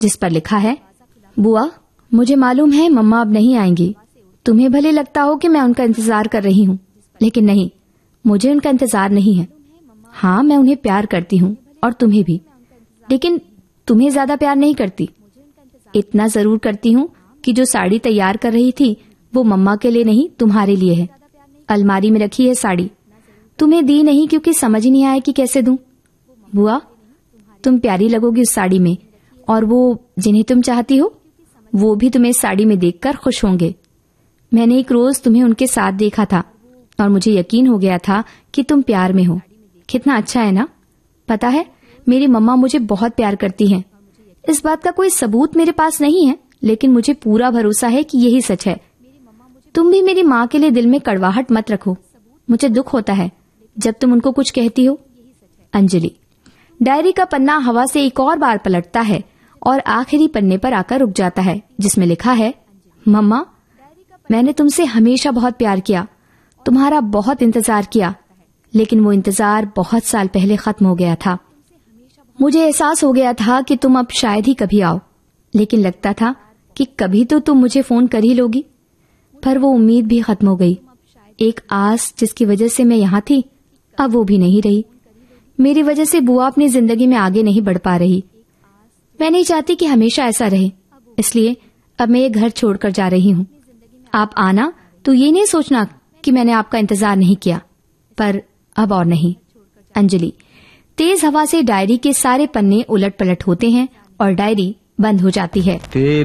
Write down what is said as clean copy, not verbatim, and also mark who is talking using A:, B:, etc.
A: जिस पर लिखा है, बुआ मुझे मालूम है मम्मा अब नहीं आएंगी। तुम्हें भले लगता हो कि मैं उनका इंतजार कर रही हूँ, लेकिन नहीं, मुझे उनका इंतजार नहीं है। हाँ, मैं उन्हें प्यार करती हूँ और तुम्हें भी, लेकिन तुम्हें ज्यादा प्यार नहीं करती। इतना जरूर करती हूँ कि जो साड़ी तैयार कर रही थी वो मम्मा के लिए नहीं, तुम्हारे लिए है। अलमारी में रखी है साड़ी, तुम्हें दी नहीं क्योंकि समझ ही नहीं आया कि कैसे दूं। बुआ, तुम प्यारी लगोगी उस साड़ी में, और वो जिन्हें तुम चाहती हो वो भी तुम्हें साड़ी में देखकर खुश होंगे। मैंने एक रोज तुम्हें उनके साथ देखा था और मुझे यकीन हो गया था कि तुम प्यार में हो। कितना अच्छा है ना? पता है, मेरी मम्मा मुझे बहुत प्यार करती हैं। इस बात का कोई सबूत मेरे पास नहीं है, लेकिन मुझे पूरा भरोसा है कि यही सच है। तुम भी मेरी माँ के लिए दिल में कड़वाहट मत रखो। मुझे दुख होता है जब तुम उनको कुछ कहती हो। अंजलि। डायरी का पन्ना हवा से एक और बार पलटता है और आखिरी पन्ने पर आकर रुक जाता है, जिसमें लिखा है, मम्मा मैंने तुमसे हमेशा बहुत प्यार किया, तुम्हारा बहुत इंतजार किया, लेकिन वो इंतजार बहुत साल पहले खत्म हो गया था। मुझे एहसास हो गया था कि तुम अब शायद ही कभी आओ, लेकिन लगता था कि कभी तो तुम मुझे फोन कर ही लोगी। पर वो उम्मीद भी खत्म हो गई। एक आस जिसकी वजह से मैं यहाँ थी, अब वो भी नहीं रही। मेरी वजह से बुआ अपनी जिंदगी में आगे नहीं बढ़ पा रही। मैं नहीं चाहती कि हमेशा ऐसा रहे, इसलिए अब मैं ये घर छोड़कर जा रही हूँ। आप आना तो ये नहीं सोचना कि मैंने आपका इंतजार नहीं किया, पर अब और नहीं। अंजलि। तेज हवा से डायरी के सारे पन्ने उलट पलट होते हैं और डायरी बंद हो जाती है।